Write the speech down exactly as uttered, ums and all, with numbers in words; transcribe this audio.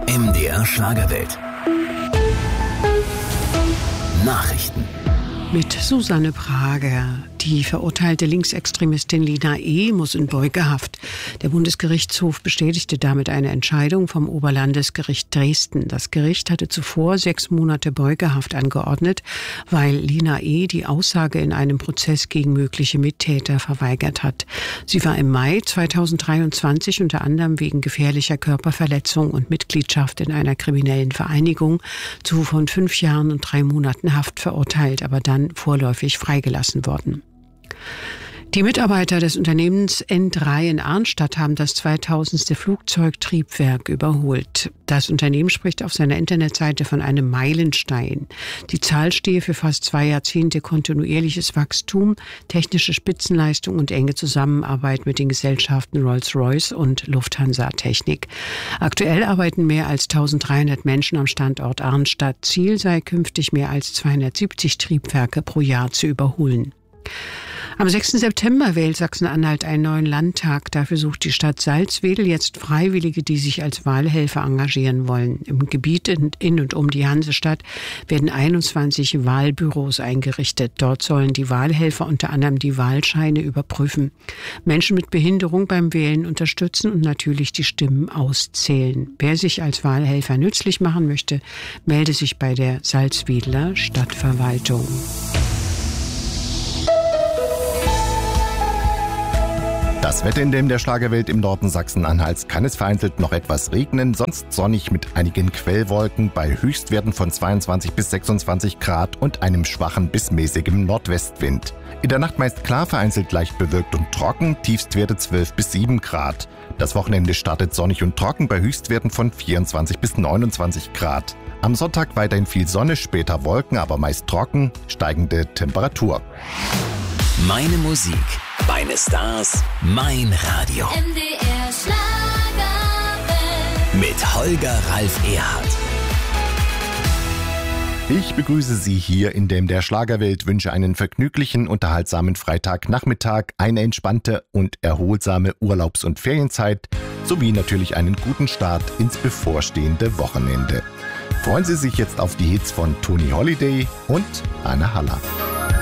M D R Schlagerwelt. Nachrichten. Mit Susanne Prager. Die verurteilte Linksextremistin Lina E. muss in Beugehaft. Der Bundesgerichtshof bestätigte damit eine Entscheidung vom Oberlandesgericht Dresden. Das Gericht hatte zuvor sechs Monate Beugehaft angeordnet, weil Lina E. die Aussage in einem Prozess gegen mögliche Mittäter verweigert hat. Sie war im Mai zweitausenddreiundzwanzig unter anderem wegen gefährlicher Körperverletzung und Mitgliedschaft in einer kriminellen Vereinigung zu von fünf Jahren und drei Monaten Haft verurteilt, aber dann vorläufig freigelassen worden. Die Mitarbeiter des Unternehmens N drei in Arnstadt haben das zweitausendste Flugzeugtriebwerk überholt. Das Unternehmen spricht auf seiner Internetseite von einem Meilenstein. Die Zahl stehe für fast zwei Jahrzehnte kontinuierliches Wachstum, technische Spitzenleistung und enge Zusammenarbeit mit den Gesellschaften Rolls-Royce und Lufthansa Technik. Aktuell arbeiten mehr als dreizehnhundert Menschen am Standort Arnstadt. Ziel sei künftig mehr als zweihundertsiebzig Triebwerke pro Jahr zu überholen. Am sechsten September wählt Sachsen-Anhalt einen neuen Landtag. Dafür sucht die Stadt Salzwedel jetzt Freiwillige, die sich als Wahlhelfer engagieren wollen. Im Gebiet in und um die Hansestadt werden einundzwanzig Wahlbüros eingerichtet. Dort sollen die Wahlhelfer unter anderem die Wahlscheine überprüfen, Menschen mit Behinderung beim Wählen unterstützen und natürlich die Stimmen auszählen. Wer sich als Wahlhelfer nützlich machen möchte, melde sich bei der Salzwedeler Stadtverwaltung. Das Wetter in dem der Schlagerwelt im Norden Sachsen-Anhalts kann es vereinzelt noch etwas regnen, sonst sonnig mit einigen Quellwolken bei Höchstwerten von zweiundzwanzig bis sechsundzwanzig Grad und einem schwachen bis mäßigem Nordwestwind. In der Nacht meist klar, vereinzelt leicht bewölkt und trocken, Tiefstwerte zwölf bis sieben Grad. Das Wochenende startet sonnig und trocken bei Höchstwerten von vierundzwanzig bis neunundzwanzig Grad. Am Sonntag weiterhin viel Sonne, später Wolken, aber meist trocken, steigende Temperatur. Meine Musik, meine Stars, mein Radio. M D R Schlagerwelt. Mit Holger Ralf Erhardt. Ich begrüße Sie hier in dem der Schlagerwelt, wünsche einen vergnüglichen, unterhaltsamen Freitagnachmittag, eine entspannte und erholsame Urlaubs- und Ferienzeit sowie natürlich einen guten Start ins bevorstehende Wochenende. Freuen Sie sich jetzt auf die Hits von Toni Holiday und Anne Haller.